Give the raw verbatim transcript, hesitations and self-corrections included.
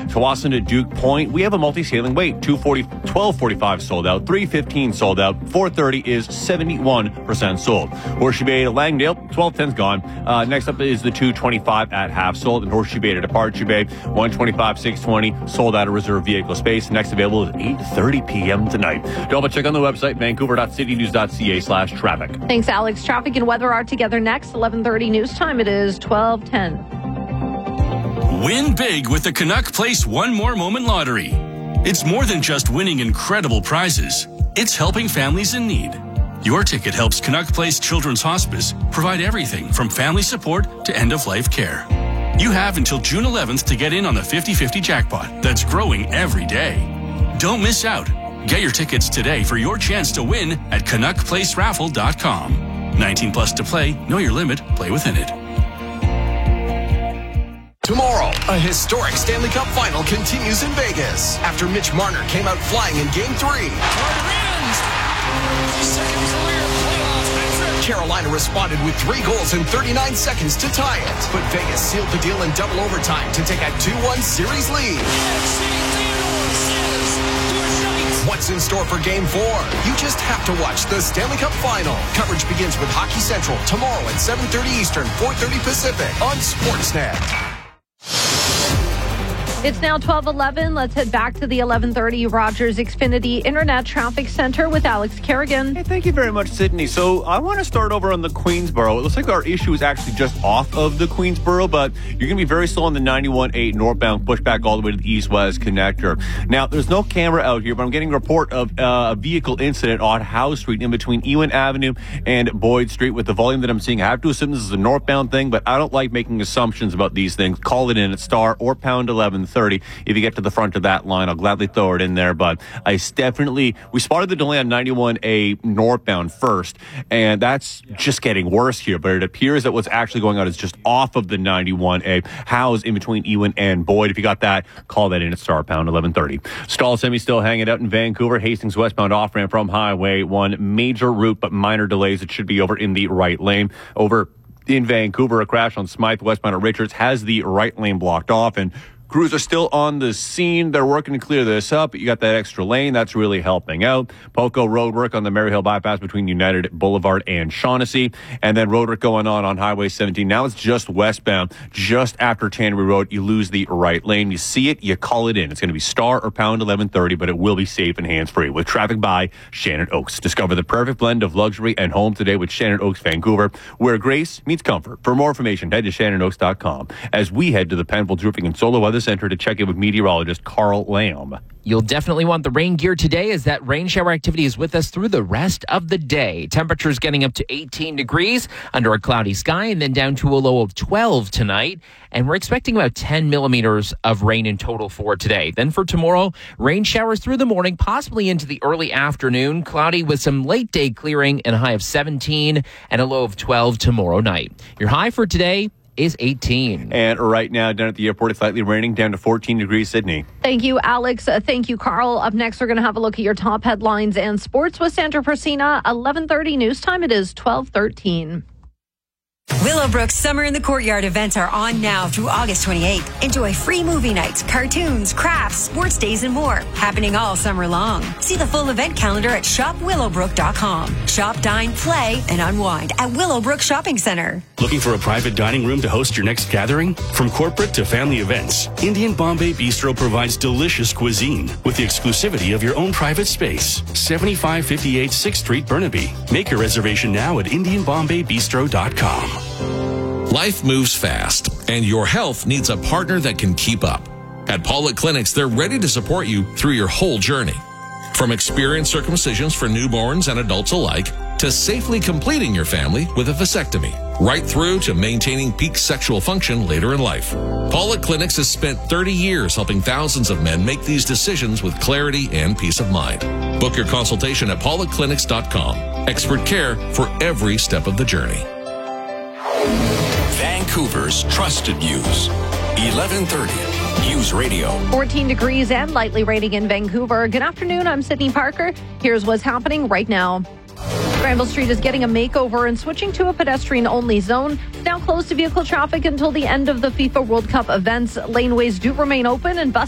Tsawwassen to Duke Point, we have a multi-sailing wait. two forty, twelve forty-five sold out. three fifteen sold out. four thirty is seventy-one percent sold. Horseshoe Bay to Langdale, twelve ten's gone. Uh, next up is the two twenty-five at half sold. And Horseshoe Bay to Departure Bay, one twenty-five, six twenty sold out of reserve vehicle space. Next available is eight thirty p.m. tonight. Double check on the website, vancouver.citynews.ca slash traffic. Thanks, Alex. Traffic and weather are together next. eleven thirty news time. It is twelve ten. Win big with the Canuck Place One More Moment Lottery. It's more than just winning incredible prizes. It's helping families in need. Your ticket helps Canuck Place Children's Hospice provide everything from family support to end-of-life care. You have until June eleventh to get in on the fifty-fifty jackpot that's growing every day. Don't miss out. Get your tickets today for your chance to win at canuck place raffle dot com. nineteen plus to play. Know your limit. Play within it. Tomorrow, a historic Stanley Cup final continues in Vegas after Mitch Marner came out flying in Game three. Carolina responded with three goals in thirty-nine seconds to tie it, but Vegas sealed the deal in double overtime to take a two one series lead. What's in store for Game four? You just have to watch the Stanley Cup Final. Coverage begins with Hockey Central tomorrow at seven thirty Eastern, four thirty Pacific on Sportsnet. It's now twelve eleven. Let's head back to the eleven thirty Rogers Xfinity Internet Traffic Center with Alex Kerrigan. Hey, thank you very much, Sydney. So I want to start over on the Queensboro. It looks like our issue is actually just off of the Queensboro, but you're going to be very slow on the ninety-one eight northbound pushback all the way to the east-west connector. Now, there's no camera out here, but I'm getting a report of uh, a vehicle incident on Howe Street in between Ewan Avenue and Boyd Street. With the volume that I'm seeing, I have to assume this is a northbound thing, but I don't like making assumptions about these things. Call it in at star or pound eleven thirty. If you get to the front of that line, I'll gladly throw it in there. But I definitely, we spotted the delay on ninety-one A northbound first, and that's just getting worse here. But it appears that what's actually going on is just off of the ninety-one A, Howe's in between Ewan and Boyd. If you got that, call that in at star pound eleven thirty. Stall semi still hanging out in Vancouver. Hastings westbound off ramp from Highway one. Major route, but minor delays. It should be over in the right lane. Over in Vancouver, a crash on Smythe westbound at Richards has the right lane blocked off, and crews are still on the scene. They're working to clear this up. You got that extra lane. That's really helping out. Poco road work on the Maryhill bypass between United Boulevard and Shaughnessy. And then road work going on on Highway seventeen. Now it's just westbound. Just after Tannery Road, you lose the right lane. You see it, you call it in. It's going to be star or pound eleven thirty, but it will be safe and hands-free. With traffic by Shannon Oaks. Discover the perfect blend of luxury and home today with Shannon Oaks Vancouver, where grace meets comfort. For more information, head to shannon oaks dot com. As we head to the Penfolds Roofing and Solar Weather Center to check in with meteorologist Carl Lamb. You'll definitely want the rain gear today, as that rain shower activity is with us through the rest of the day. Temperatures getting up to eighteen degrees under a cloudy sky, and then down to a low of twelve tonight. And we're expecting about ten millimeters of rain in total for today. Then for tomorrow, rain showers through the morning, possibly into the early afternoon. Cloudy with some late day clearing, and a high of seventeen and a low of twelve tomorrow night. Your high for today is eighteen. And right now, down at the airport, it's slightly raining, down to fourteen degrees, Sydney. Thank you, Alex. Uh, thank you, Carl. Up next, we're going to have a look at your top headlines and sports with Sandra Persina. eleven thirty news time. It is twelve thirteen. Willowbrook's Summer in the Courtyard events are on now through August twenty-eighth. Enjoy free movie nights, cartoons, crafts, sports days, and more. Happening all summer long. See the full event calendar at shop willowbrook dot com. Shop, dine, play, and unwind at Willowbrook Shopping Center. Looking for a private dining room to host your next gathering? From corporate to family events, Indian Bombay Bistro provides delicious cuisine with the exclusivity of your own private space. seventy-five fifty-eight sixth Street, Burnaby. Make your reservation now at indian bombay bistro dot com. Life moves fast, and your health needs a partner that can keep up. At Pollock Clinics, they're ready to support you through your whole journey. From experienced circumcisions for newborns and adults alike, to safely completing your family with a vasectomy, right through to maintaining peak sexual function later in life. Pollock Clinics has spent thirty years helping thousands of men make these decisions with clarity and peace of mind. Book your consultation at pollock clinics dot com. Expert care for every step of the journey. Vancouver's trusted news. eleven thirty. News Radio. fourteen degrees and lightly raining in Vancouver. Good afternoon. I'm Sydney Parker. Here's what's happening right now. Granville Street is getting a makeover and switching to a pedestrian-only zone. It's now closed to vehicle traffic until the end of the FIFA World Cup events. Laneways do remain open, and bus